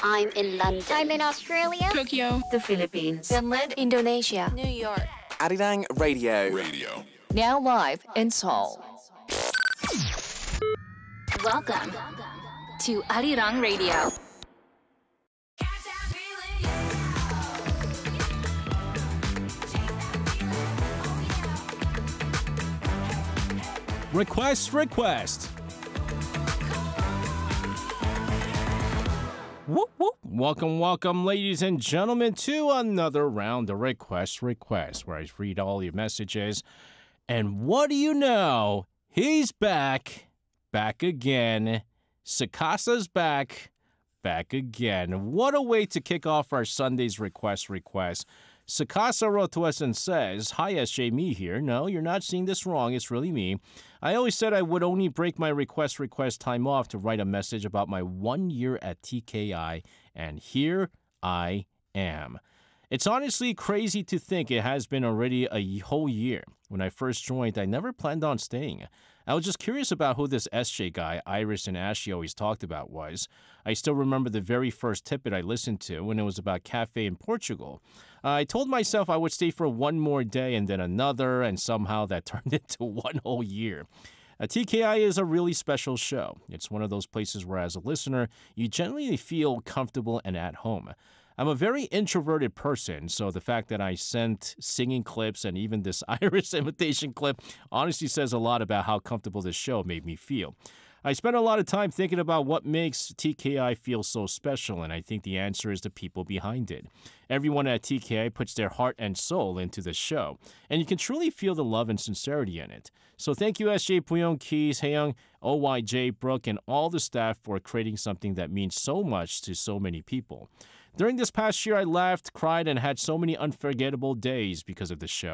I'm in London. I'm in Australia. Tokyo. The Philippines. Finland. Indonesia. New York. Arirang Radio. Now live in Seoul. Welcome to Arirang Radio. Request. Whoop, whoop. Welcome, ladies and gentlemen, to another round of Request, where I read all your messages. And what do you know? He's back again. Sakasa's back again. What a way to kick off our Sunday's Request. Sakasa wrote to us and says, "Hi, SJ, me here. No, you're not seeing this wrong. It's really me. I always said I would only break my request time off to write a message about my 1 year at TKI, and here I am. It's honestly crazy to think it has been already a whole year. When I first joined, I never planned on staying. I was just curious about who this SJ guy Iris and Ashley always talked about was. I still remember the very first tidbit I listened to when it was about cafe in Portugal. I told myself I would stay for one more day and then another, and somehow that turned into one whole year. TKI is a really special show. It's one of those places where, as a listener, you generally feel comfortable and at home. I'm a very introverted person, so the fact that I sent singing clips and even this Iris invitation clip honestly says a lot about how comfortable this show made me feel. I spent a lot of time thinking about what makes TKI feel so special, and I think the answer is the people behind it. Everyone at TKI puts their heart and soul into the show, and you can truly feel the love and sincerity in it. So thank you, SJ, Puyong, Keys, Hayoung, OYJ, Brooke, and all the staff for creating something that means so much to so many people. During this past year, I laughed, cried, and had so many unforgettable days because of the show.